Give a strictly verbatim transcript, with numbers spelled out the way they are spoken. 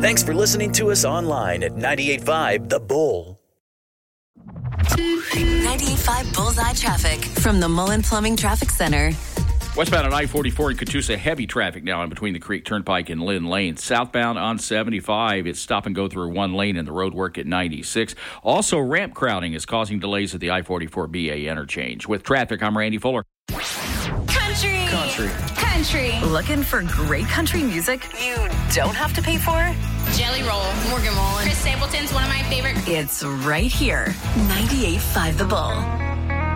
Thanks for listening to us online at ninety-eight point five The Bull. ninety-eight point five Bullseye Traffic from the Mullen Plumbing Traffic Center. Westbound on I forty-four in Catoosa, heavy traffic now in between the Creek Turnpike and Lynn Lane. Southbound on seventy-five, it's stop and go through one lane and the road work at ninety-six. Also, ramp crowding is causing delays at the I forty-four B A interchange. With traffic, I'm Randy Fuller. Country. Country. Country. Looking for great country music you don't have to pay for? Jelly Roll, Morgan Wallen. Chris Stapleton's one of my favorite. It's right here. ninety-eight point five The Bull.